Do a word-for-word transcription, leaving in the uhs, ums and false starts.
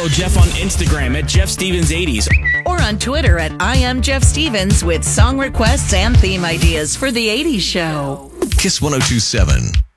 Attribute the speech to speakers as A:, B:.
A: Follow Jeff on Instagram at Jeff Stevens eighties.
B: Or on Twitter at I am Jeff Stevens with song requests and theme ideas for the eighties show.
C: Kiss one oh two seven.